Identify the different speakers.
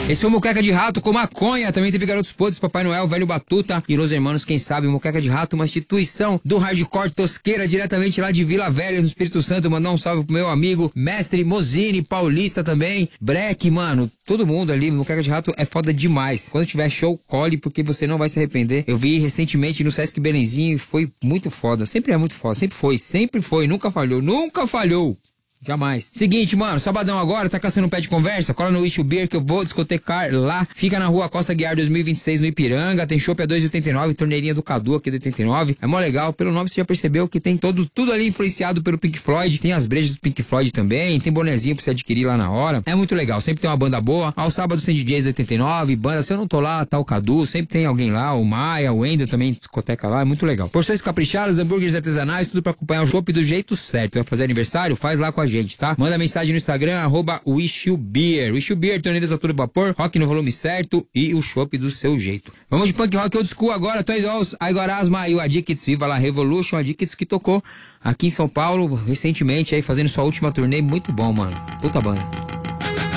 Speaker 1: Esse foi o Moqueca de Rato com maconha. Também teve Garotos Podres, Papai Noel, Velho Batuta e Los Hermanos, quem sabe. Moqueca de Rato, uma instituição do hardcore tosqueira, diretamente lá de Vila Velha, no Espírito Santo. Mandar um salve pro meu amigo Mestre Mozini, Paulista também, Breck, mano, todo mundo ali. Moqueca de Rato é foda demais. Quando tiver show, cole, porque você não vai se arrepender. Eu vi recentemente no Sesc Belenzinho e foi muito foda. Sempre é muito foda, sempre foi, nunca falhou. Jamais. Seguinte, mano, sabadão agora, tá caçando um pé de conversa? Cola no Wish Beer que eu vou discotecar lá. Fica na rua Costa Guiar 2026 no Ipiranga. Tem chopp a 2,89, torneirinha do Cadu aqui do 89. É mó legal, pelo nome você já percebeu que tem tudo ali influenciado pelo Pink Floyd. Tem as brejas do Pink Floyd também, tem bonezinho pra você adquirir lá na hora. É muito legal, sempre tem uma banda boa. Aos sábados tem DJs 89, banda, se eu não tô lá, tá o Cadu, sempre tem alguém lá, o Maia, o Wendel também discoteca lá, é muito legal. Porções caprichadas, hambúrgueres artesanais, tudo pra acompanhar o chopp do jeito certo. Vai fazer aniversário? Faz lá com a gente, tá? Manda mensagem no Instagram, @WishYouBeer. WishYouBeer, torneiras a todo vapor, rock no volume certo e o chopp do seu jeito. Vamos de punk rock old school agora, Toy Dolls, Igor Asma e o Addicts, Viva La Revolution, Addicts que tocou aqui em São Paulo recentemente, aí fazendo sua última turnê, muito bom, mano. Puta banda.